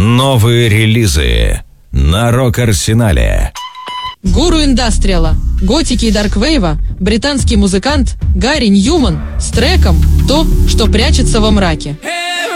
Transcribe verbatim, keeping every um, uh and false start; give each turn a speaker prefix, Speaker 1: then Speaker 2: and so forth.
Speaker 1: Новые релизы на Рок-Арсенале.
Speaker 2: Гуру индастриала, готики и дарквейва, британский музыкант Гарри Ньюман с треком «То, что прячется во мраке».